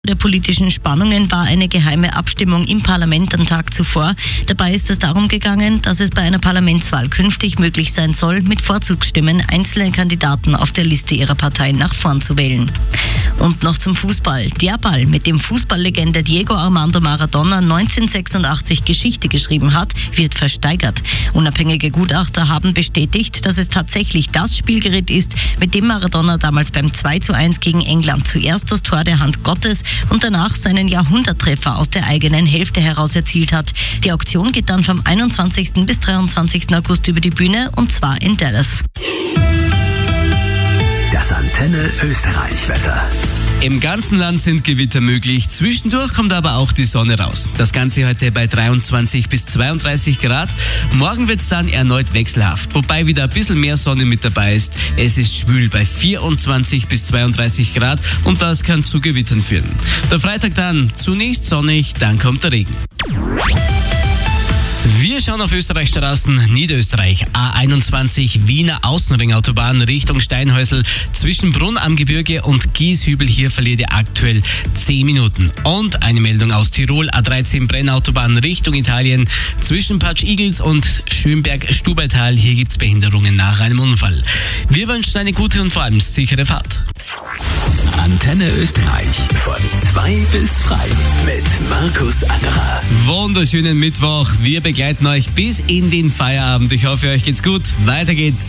Der politischen Spannungen war eine geheime Abstimmung im Parlament am Tag zuvor. Dabei ist es darum gegangen, dass es bei einer Parlamentswahl künftig möglich sein soll, mit Vorzugsstimmen einzelne Kandidaten auf der Liste ihrer Partei nach vorn zu wählen. Und noch zum Fußball. Der Ball, mit dem Fußballlegende Diego Armando Maradona 1986 Geschichte geschrieben hat, wird versteigert. Unabhängige Gutachter haben bestätigt, dass es tatsächlich das Spielgerät ist, mit dem Maradona damals beim 2:1 gegen England zuerst das Tor der Hand Gottes und danach seinen Jahrhunderttreffer aus der eigenen Hälfte heraus erzielt hat. Die Auktion geht dann vom 21. bis 23. August über die Bühne, und zwar in Dallas. Das Antenne Österreich-Wetter. Im ganzen Land sind Gewitter möglich. Zwischendurch kommt aber auch die Sonne raus. Das Ganze heute bei 23 bis 32 Grad. Morgen wird es dann erneut wechselhaft, wobei wieder ein bisschen mehr Sonne mit dabei ist. Es ist schwül bei 24 bis 32 Grad und das kann zu Gewittern führen. Der Freitag dann zunächst sonnig, dann kommt der Regen. Wir schauen auf Österreichstraßen, Niederösterreich, A21 Wiener Außenringautobahn Richtung Steinhäusl. Zwischen Brunn am Gebirge und Gieshübel, hier verliert ihr aktuell 10 Minuten. Und eine Meldung aus Tirol, A13 Brennautobahn Richtung Italien. Zwischen Patsch Igels und Schönberg-Stubaital, hier gibt's Behinderungen nach einem Unfall. Wir wünschen eine gute und vor allem sichere Fahrt. Antenne Österreich von 2 bis 3 mit Markus Angerer. Wunderschönen Mittwoch. Wir begleiten euch bis in den Feierabend. Ich hoffe, euch geht's gut. Weiter geht's